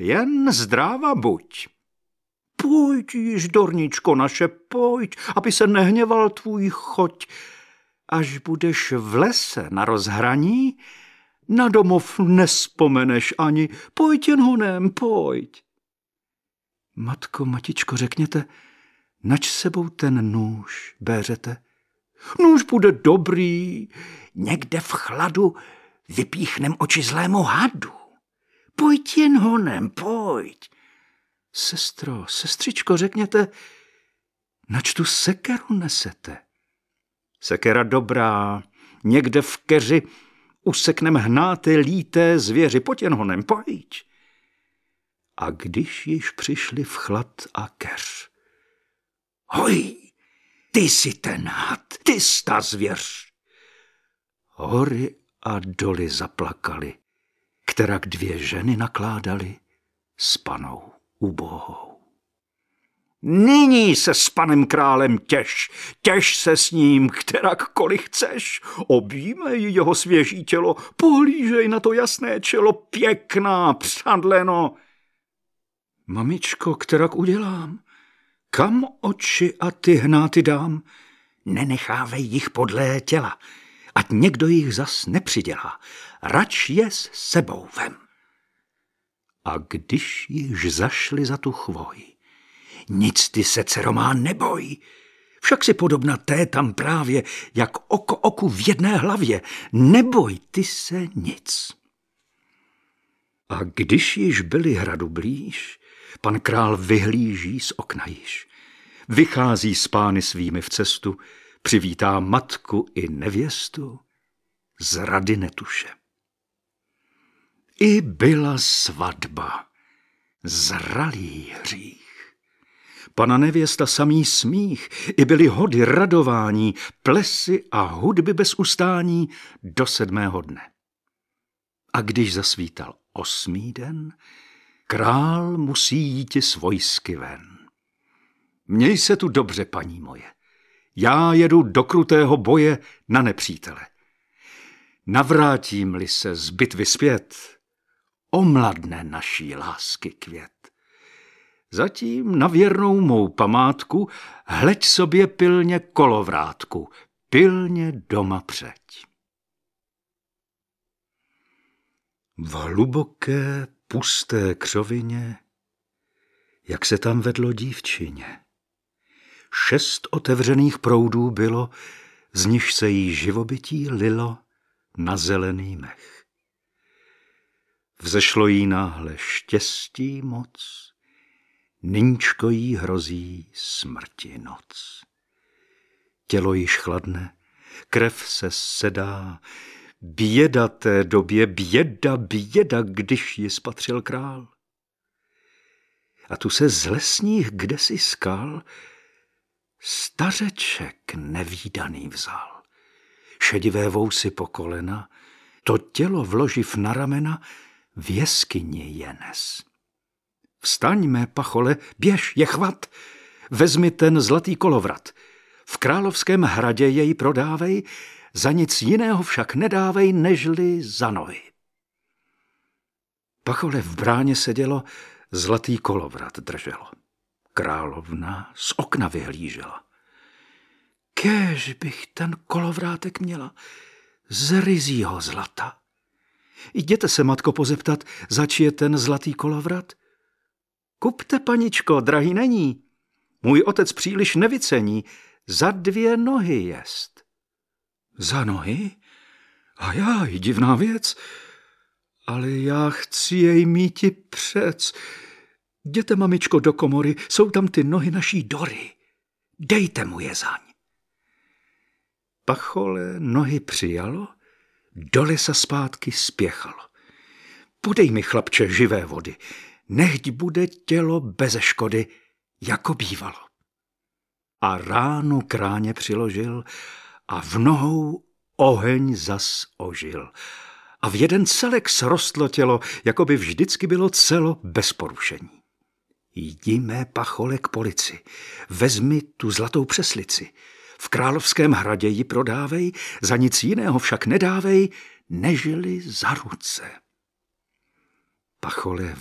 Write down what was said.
jen zdráva buď. Pojď již, dorničko naše, pojď, aby se nehněval tvůj choť. Až budeš v lese na rozhraní, na domov nespomeneš ani, pojď jen honem, pojď. Matko, matičko, řekněte, nač sebou ten nůž béřete? Nůž bude dobrý, někde v chladu vypíchnem oči zlému hadu. Pojď jen honem, pojď. Sestro, sestřičko, řekněte, nač tu sekeru nesete? Sekera dobrá, někde v keři useknem hnáté líté zvěři, pojď jen honem, pojď. A když již přišli v chlad a keř, hoj, ty jsi ten had, ty jsi ta zvěř. Hory a doly zaplakali, kterak 2 ženy nakládali s panou ubohou. Nyní se s panem králem těš se s ním, kterakkoliv chceš. Objímej jeho svěží tělo, pohlížej na to jasné čelo, pěkná, přadleno. Mamičko, kterak udělám? Kam oči a ty hnáty dám? Nenechávej jich podlé těla, ať někdo jich zas nepřidělá. Rač je s sebou vem. A když již zašli za tu chvoj, nic ty se, dcero má, neboj. Však si podobna té tam právě, jak oko oku v jedné hlavě. Neboj ty se nic. A když již byli hradu blíž, pan král vyhlíží z okna již. Vychází s pány svými v cestu, přivítá matku i nevěstu, z rady netuše. I byla svatba, zralý hřích. Pana nevěsta samý smích, i byly hody radování, plesy a hudby bez ustání do 7. dne. A když zasvítal 8. den, král musí jíti s vojsky ven. Měj se tu dobře, paní moje, já jedu do krutého boje na nepřítele. Navrátím-li se z bitvy zpět, omladne naší lásky květ. Zatím na věrnou mou památku hleď sobě pilně kolovrátku, pilně doma přeď. V hluboké, pusté křovině, jak se tam vedlo dívčině, 6 otevřených proudů bylo, z nichž se jí živobytí lilo na zelený mech. Vzešlo jí náhle štěstí moc, nyníčko jí hrozí smrti noc. Tělo již chladne, krev se sedá, běda té době, běda, když ji spatřil král. A tu se z lesních kdesi skal stařeček nevídaný vzal. Šedivé vousy po kolena, to tělo vloživ na ramena, v jeskyni je nes. Vstaň, mé pachole, běž, je chvat, vezmi ten zlatý kolovrat. V královském hradě jej prodávej, za nic jiného však nedávej, nežli za nohy. Pachole v bráně sedělo, zlatý kolovrat drželo. Královna z okna vyhlížela. Kéž bych ten kolovrátek měla z ryzího zlata. Jděte se, matko, pozeptat, zač je ten zlatý kolovrat? Kupte, paničko, drahý není. Můj otec příliš nevycení, za 2 nohy jest. Za nohy? A já, divná věc. Ale já chci jej míti přec. Jděte, mamičko, do komory, jsou tam ty nohy naší Dory. Dejte mu je zaň. Pachole nohy přijalo, do lesa zpátky spěchalo. Podej mi, chlapče, živé vody, nechť bude tělo beze škody, jako bývalo. A ránu kráně přiložil a v nohou oheň zas ožil. A v jeden celek srostlo tělo, jako by vždycky bylo celo bez porušení. Jdi, mé pachole, k polici, vezmi tu zlatou přeslici. V královském hradě ji prodávej, za nic jiného však nedávej, nežili za ruce. Pachole